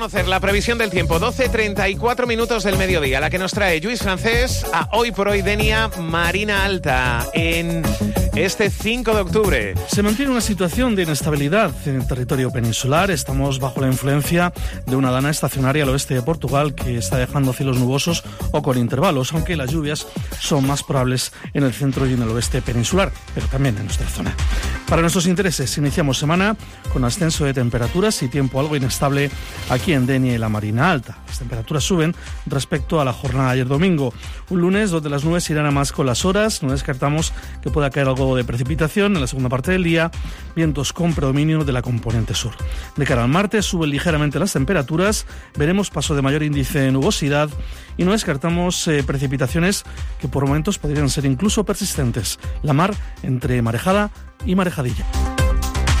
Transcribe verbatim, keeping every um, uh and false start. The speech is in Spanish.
Conocer la previsión del tiempo, doce treinta y cuatro minutos del mediodía, la que nos trae Lluís Francés a Hoy por Hoy Denia Marina Alta en este cinco de octubre. Se mantiene una situación de inestabilidad en el territorio peninsular. Estamos bajo la influencia de una dana estacionaria al oeste de Portugal que está dejando cielos nubosos o con intervalos, aunque las lluvias son más probables en el centro y en el oeste peninsular, pero también en nuestra zona. Para nuestros intereses, iniciamos semana con ascenso de temperaturas y tiempo algo inestable aquí en Denia y la Marina Alta. Las temperaturas suben respecto a la jornada de ayer domingo. Un lunes donde las nubes irán a más con las horas. No descartamos que pueda caer algo de precipitación en la segunda parte del día. Vientos con predominio de la componente sur. De cara al martes suben ligeramente las temperaturas. Veremos paso de mayor índice de nubosidad y no descartamos eh, precipitaciones que por momentos podrían ser incluso persistentes. La mar entre marejada y marejadilla.